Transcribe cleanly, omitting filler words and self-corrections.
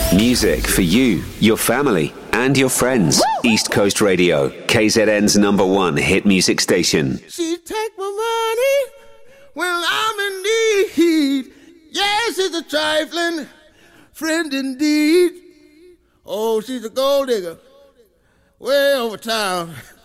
Music for you, your family, and your friends. East Coast Radio, KZN's #1 hit music station. She take my money when I'm in need. Yes, it's a trifling friend indeed. Oh, she's a gold digger way over town.